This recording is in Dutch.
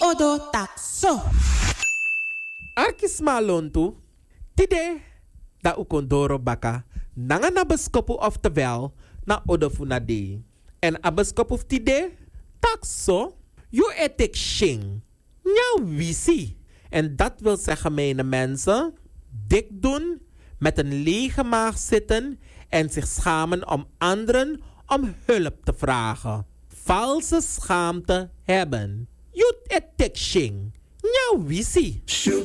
odo takso. Arkisma lontu, tide da ukondoro baka, nanga na beskopu oftewel na odofuna de. En a beskopu tide, takso, you etik shing. Nya wisi. En dat wil zeggen, mijn mensen, dik doen, met een lege maag zitten en zich schamen om anderen om hulp te vragen. Valse schaamte hebben. You etik shing. Nya wisi.